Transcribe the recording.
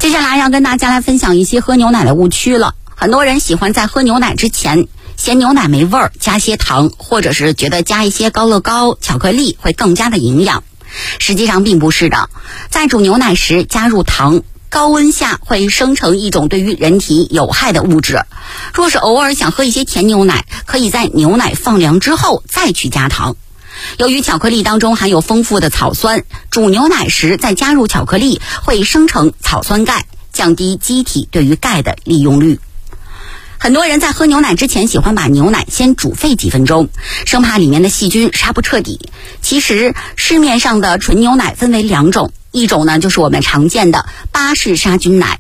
接下来要跟大家来分享一些喝牛奶的误区了。很多人喜欢在喝牛奶之前嫌牛奶没味儿，加些糖，或者是觉得加一些高乐高、巧克力会更加的营养。实际上并不是的，在煮牛奶时加入糖，高温下会生成一种对于人体有害的物质。若是偶尔想喝一些甜牛奶，可以在牛奶放凉之后再去加糖。由于巧克力当中含有丰富的草酸，煮牛奶时再加入巧克力会生成草酸钙，降低机体对于钙的利用率。很多人在喝牛奶之前喜欢把牛奶先煮沸几分钟，生怕里面的细菌杀不彻底。其实市面上的纯牛奶分为两种，一种呢就是我们常见的巴氏杀菌奶，